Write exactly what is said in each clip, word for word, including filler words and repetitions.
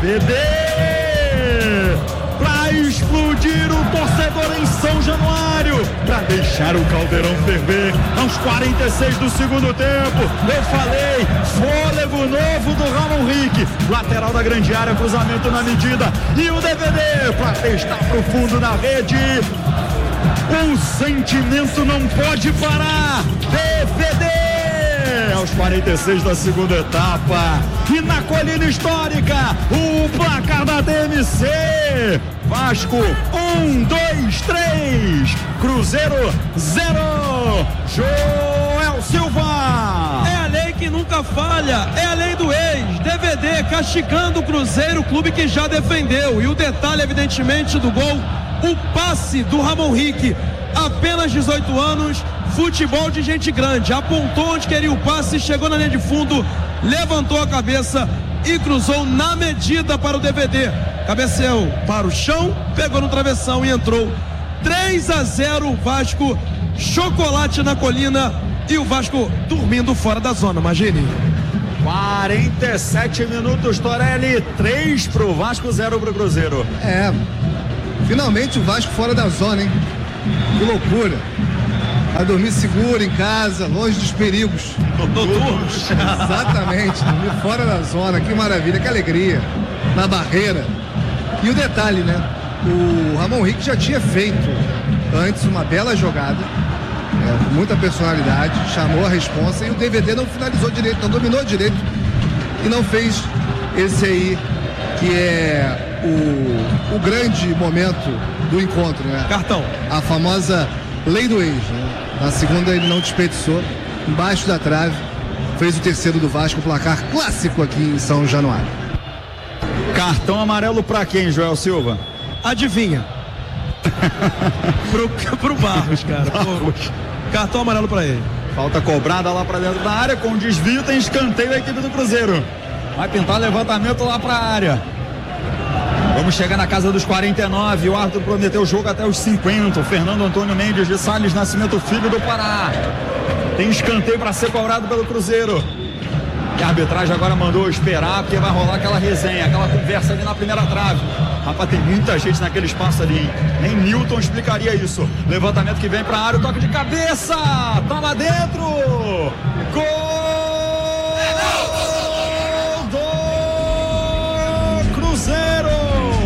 V D para explodir o torcedor em São Januário, para deixar o caldeirão ferver aos quarenta e seis do segundo tempo. Eu falei, fôlego novo do Ramon Rick, lateral da grande área, cruzamento na medida, e o D V D para testar pro fundo da rede. O sentimento não pode parar. D V D aos quarenta e seis da segunda etapa, e na colina histórica o placar da D M C: Vasco um, dois, três, Cruzeiro zero. Joel Silva. É a lei que nunca falha, é a lei do ex. D V D castigando o Cruzeiro, o clube que já defendeu. E o detalhe, evidentemente, do gol: o passe do Ramon Rick, apenas dezoito anos, futebol de gente grande, apontou onde queria o passe, chegou na linha de fundo, levantou a cabeça e cruzou na medida para o D V D. Cabeceou para o chão, pegou no travessão e entrou. Três a zero Vasco, chocolate na colina, e o Vasco dormindo fora da zona, imagine. quarenta e sete minutos, Torelli, três pro Vasco, zero pro Cruzeiro. É, finalmente o Vasco fora da zona, hein? Que loucura. Vai dormir seguro em casa, longe dos perigos noturnos. Exatamente, dormir fora da zona, que maravilha, que alegria. Na barreira. E o detalhe, né? O Ramon Rick já tinha feito antes uma bela jogada, é, com muita personalidade, chamou a responsa, e o D V D não finalizou direito, não dominou direito e não fez esse aí que é o, o grande momento do encontro, né? Cartão. A famosa lei do ex, né? Na segunda ele não desperdiçou, embaixo da trave, fez o terceiro do Vasco, placar clássico aqui em São Januário. Cartão amarelo pra quem, Joel Silva? Adivinha? pro, pro Barros, cara. Barros. Cartão amarelo pra ele. Falta cobrada lá pra dentro da área, com desvio, tem escanteio da equipe do Cruzeiro. Vai pintar levantamento lá pra área. Vamos chegar na casa dos quarenta e nove. O árbitro prometeu o jogo até os cinquenta. O Fernando Antônio Mendes de Salles Nascimento Filho do Pará. Tem escanteio para ser cobrado pelo Cruzeiro. E a arbitragem agora mandou esperar, porque vai rolar aquela resenha, aquela conversa ali na primeira trave. Rapaz, tem muita gente naquele espaço ali, hein? Nem Newton explicaria isso. Levantamento que vem pra área, o toque de cabeça. Tá lá dentro. Gol do Cruzeiro.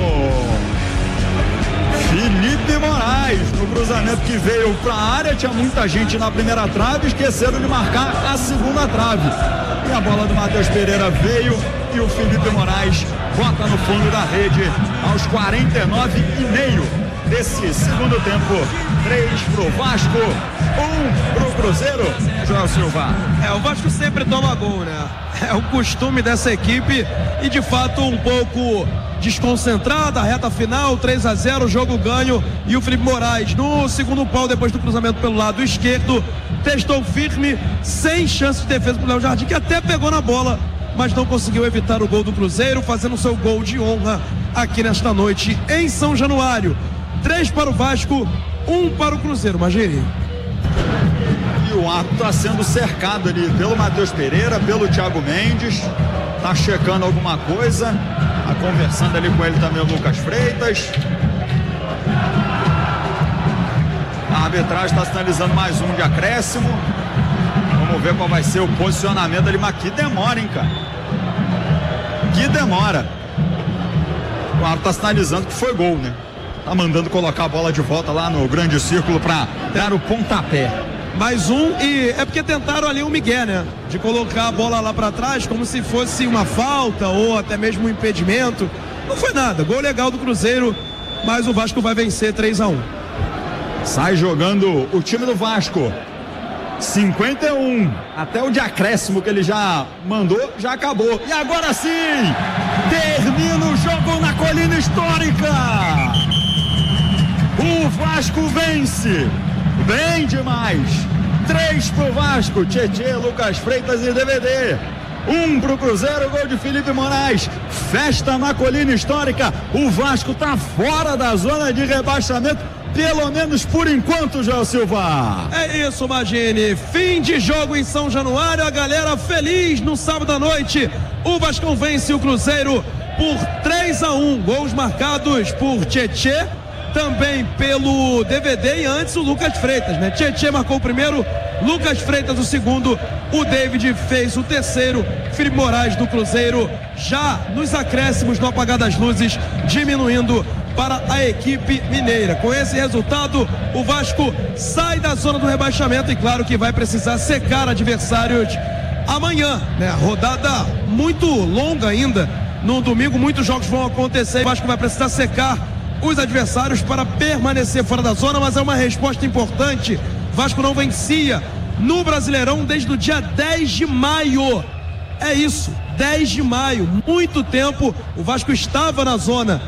Felipe Moraes, no cruzamento que veio pra área, tinha muita gente na primeira trave, esqueceram de marcar a segunda trave. E a bola do Matheus Pereira veio e o Felipe Moraes bota no fundo da rede aos quarenta e nove e meio desse segundo tempo. Três pro Vasco, um pro Cruzeiro. João Silva. É, o Vasco sempre toma gol, né? É o costume dessa equipe e de fato um pouco desconcentrada, a reta final, três a zero, jogo ganho, e o Felipe Moraes no segundo pau, depois do cruzamento pelo lado esquerdo, testou firme, sem chance de defesa pro Léo Jardim, que até pegou na bola, mas não conseguiu evitar o gol do Cruzeiro, fazendo seu gol de honra aqui nesta noite em São Januário. Três para o Vasco, um para o Cruzeiro, Magiri. E o ato está sendo cercado ali pelo Matheus Pereira, pelo Thiago Mendes, tá checando alguma coisa, tá conversando ali com ele também o Lucas Freitas. A arbitragem está sinalizando mais um de acréscimo. Vamos ver qual vai ser o posicionamento ali, mas que demora, hein, cara? Que demora. O árbitro está sinalizando que foi gol, né? Tá mandando colocar a bola de volta lá no grande círculo para dar o pontapé. Mais um, e é porque tentaram ali o migué, né? De colocar a bola lá para trás como se fosse uma falta ou até mesmo um impedimento. Não foi nada, gol legal do Cruzeiro, mas o Vasco vai vencer três a um. Sai jogando o time do Vasco. cinquenta e um, até o de acréscimo que ele já mandou, já acabou. E agora sim, termina o jogo na colina histórica. O Vasco vence. Bem demais. Três pro Vasco, Tietê, Lucas Freitas e D V D. Um pro Cruzeiro, gol de Felipe Moraes. Festa na colina histórica. O Vasco tá fora da zona de rebaixamento, pelo menos por enquanto, João Silva. É isso, Magini. Fim de jogo em São Januário. A galera feliz no sábado à noite. O Vascão vence o Cruzeiro por três a um. Gols marcados por Tietê, também pelo D V D e antes o Lucas Freitas, né? Tietê marcou o primeiro, Lucas Freitas o segundo, o David fez o terceiro, Felipe Moraes do Cruzeiro já nos acréscimos, no apagar das luzes, diminuindo para a equipe mineira. Com esse resultado, o Vasco sai da zona do rebaixamento e claro que vai precisar secar adversários amanhã, né? Rodada muito longa ainda, no domingo muitos jogos vão acontecer, o Vasco vai precisar secar os adversários para permanecer fora da zona, mas é uma resposta importante. Vasco não vencia no Brasileirão desde o dia dez de maio. É isso, dez de maio, muito tempo o Vasco estava na zona